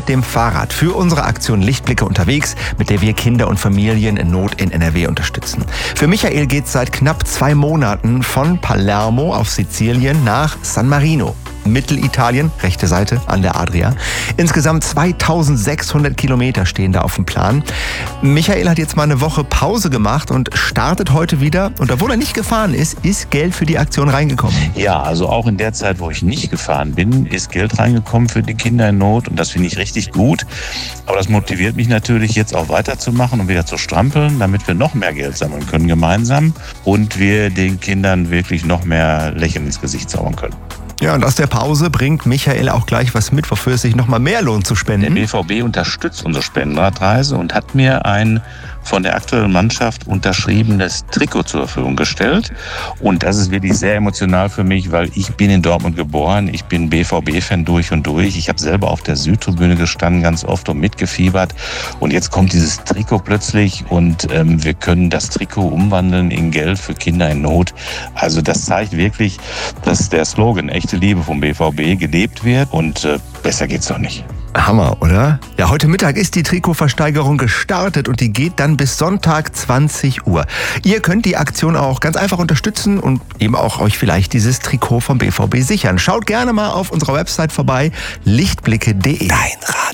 mit dem Fahrrad für unsere Aktion Lichtblicke unterwegs, mit der wir Kinder und Familien in Not in NRW unterstützen. Für Michael geht's seit knapp 2 Monaten von Palermo auf Sizilien nach San Marino. Mittelitalien, rechte Seite an der Adria. Insgesamt 2600 Kilometer stehen da auf dem Plan. Michael hat jetzt mal eine Woche Pause gemacht und startet heute wieder. Und obwohl er nicht gefahren ist Geld für die Aktion reingekommen. Ja, also auch in der Zeit, wo ich nicht gefahren bin, ist Geld reingekommen für die Kinder in Not. Und das finde ich richtig gut. Aber das motiviert mich natürlich jetzt auch weiterzumachen und wieder zu strampeln, damit wir noch mehr Geld sammeln können gemeinsam. Und wir den Kindern wirklich noch mehr Lächeln ins Gesicht zaubern können. Ja, und aus der Pause bringt Michael auch gleich was mit, wofür es sich noch mal mehr lohnt zu spenden. Der BVB unterstützt unsere Spendenradreise und hat mir ein von der aktuellen Mannschaft unterschriebenes Trikot zur Verfügung gestellt. Und das ist wirklich sehr emotional für mich, weil ich bin in Dortmund geboren. Ich bin BVB-Fan durch und durch. Ich habe selber auf der Südtribüne gestanden, ganz oft und mitgefiebert. Und jetzt kommt dieses Trikot plötzlich und wir können das Trikot umwandeln in Geld für Kinder in Not. Also das zeigt wirklich, dass der Slogan echte Liebe vom BVB gelebt wird und besser geht's doch nicht. Hammer, oder? Ja, heute Mittag ist die Trikotversteigerung gestartet und die geht dann bis Sonntag 20 Uhr. Ihr könnt die Aktion auch ganz einfach unterstützen und eben auch euch vielleicht dieses Trikot vom BVB sichern. Schaut gerne mal auf unserer Website vorbei, lichtblicke.de. Dein Radio.